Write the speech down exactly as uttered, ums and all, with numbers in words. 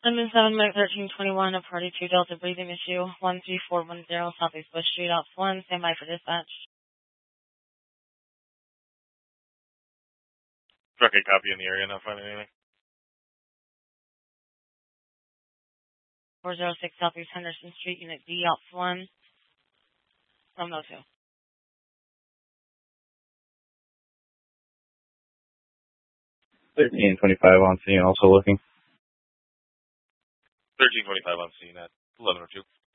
Simmons seven Mike thirteen twenty-one, a party two Delta breathing issue, one three four one zero Southeast Bush Street, Ops one, stand by for dispatch. Truck a copy in the area, not finding anything. four oh six Southeast Henderson Street, Unit D, Ops one, from oh two. thirteen twenty-five on scene, also looking. thirteen twenty-five on scene at eleven oh two.